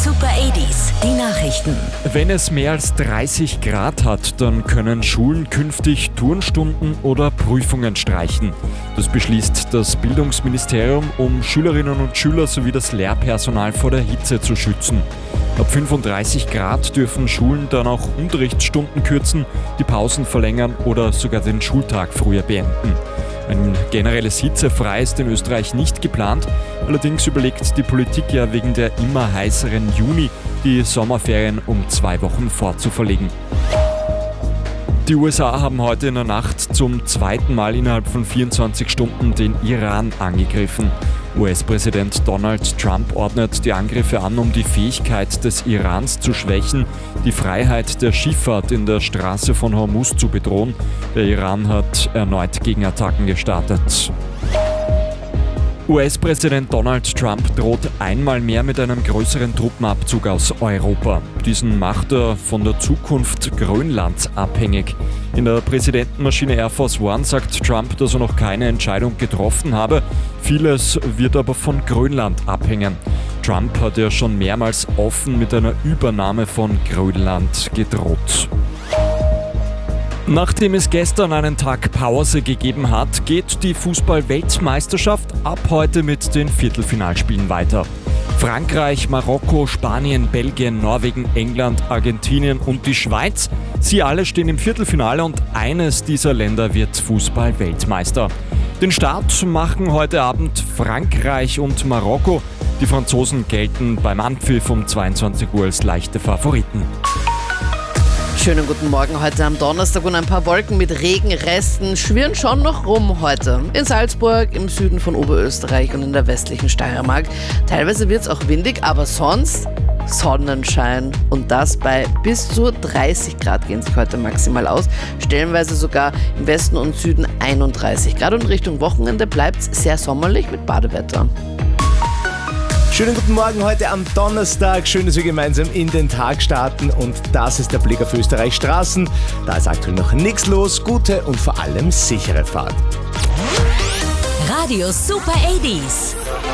Super 80s, die Nachrichten. Wenn es mehr als 30 Grad hat, dann können Schulen künftig Turnstunden oder Prüfungen streichen. Das beschließt das Bildungsministerium, um Schülerinnen und Schüler sowie das Lehrpersonal vor der Hitze zu schützen. Ab 35 Grad dürfen Schulen dann auch Unterrichtsstunden kürzen, die Pausen verlängern oder sogar den Schultag früher beenden. Ein generelles Hitzefrei ist in Österreich nicht geplant. Allerdings überlegt die Politik ja wegen der immer heißeren Juni, die Sommerferien um 2 Wochen vorzuverlegen. Die USA haben heute in der Nacht zum zweiten Mal innerhalb von 24 Stunden den Iran angegriffen. US-Präsident Donald Trump ordnet die Angriffe an, um die Fähigkeit des Irans zu schwächen, die Freiheit der Schifffahrt in der Straße von Hormuz zu bedrohen. Der Iran hat erneut Gegenattacken gestartet. US-Präsident Donald Trump droht einmal mehr mit einem größeren Truppenabzug aus Europa. Diesen macht er von der Zukunft Grönlands abhängig. In der Präsidentenmaschine Air Force One sagt Trump, dass er noch keine Entscheidung getroffen habe. Vieles wird aber von Grönland abhängen. Trump hat ja schon mehrmals offen mit einer Übernahme von Grönland gedroht. Nachdem es gestern einen Tag Pause gegeben hat, geht die Fußball-Weltmeisterschaft ab heute mit den Viertelfinalspielen weiter. Frankreich, Marokko, Spanien, Belgien, Norwegen, England, Argentinien und die Schweiz, sie alle stehen im Viertelfinale und eines dieser Länder wird Fußball-Weltmeister. Den Start machen heute Abend Frankreich und Marokko. Die Franzosen gelten beim Anpfiff um 22 Uhr als leichte Favoriten. Schönen guten Morgen heute am Donnerstag und ein paar Wolken mit Regenresten schwirren schon noch rum heute. In Salzburg, im Süden von Oberösterreich und in der westlichen Steiermark. Teilweise wird es auch windig, aber sonst Sonnenschein. Und das bei bis zu 30 Grad gehen sich heute maximal aus. Stellenweise sogar im Westen und Süden 31 Grad. Und Richtung Wochenende bleibt es sehr sommerlich mit Badewetter. Schönen guten Morgen heute am Donnerstag. Schön, dass wir gemeinsam in den Tag starten. Und das ist der Blick auf Österreichs Straßen. Da ist aktuell noch nichts los. Gute und vor allem sichere Fahrt. Radio Super 80s.